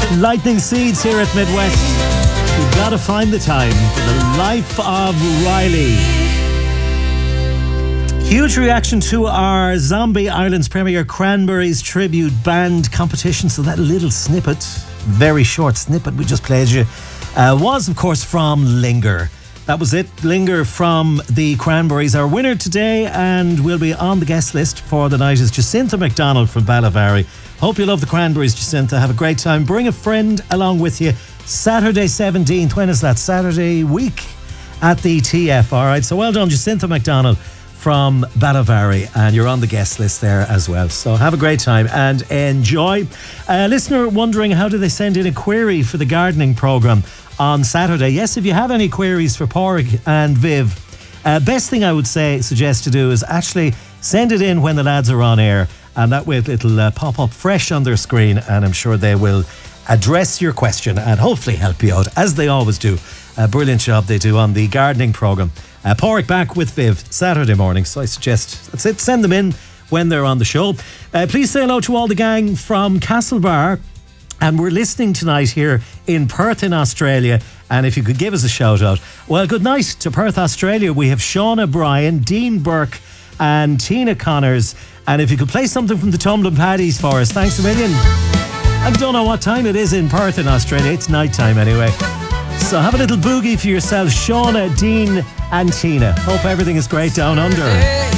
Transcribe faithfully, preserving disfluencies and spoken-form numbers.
Lightning Seeds here at Midwest. We've got to find the time for the life of Riley. Huge reaction to our Zombie Islands premiere Cranberries tribute band competition. So that little snippet, very short snippet we just played you, uh, was of course from Linger. That was it. Linger from the Cranberries. Our winner today, and will be on the guest list for the night, is Jacinta McDonald from Ballavary. Hope you love the Cranberries, Jacinta. Have a great time. Bring a friend along with you. Saturday seventeenth. When is that? Saturday week at the T F. All right. So well done, Jacinta McDonald from Ballavary, and you're on the guest list there as well. So have a great time and enjoy. A listener wondering, how do they send in a query for the gardening programme on Saturday? Yes, if you have any queries for Pádraig and Viv, uh, best thing I would say, suggest to do is actually send it in when the lads are on air, and that way it'll uh, pop up fresh on their screen, and I'm sure they will address your question and hopefully help you out, as they always do. A brilliant job they do on the gardening programme. Uh, Pádraig back with Viv Saturday morning, so I suggest that's it. Send them in when they're on the show. Uh, please say hello to all the gang from Castlebar. And we're listening tonight here in Perth in Australia. And if you could give us a shout out. Well, good night to Perth, Australia. We have Shauna Bryan, Dean Burke and Tina Connors. And if you could play something from the Tumbling Paddies for us, thanks a million. I don't know what time it is in Perth in Australia. It's night time anyway. So have a little boogie for yourself, Shauna, Dean and Tina. Hope everything is great down under.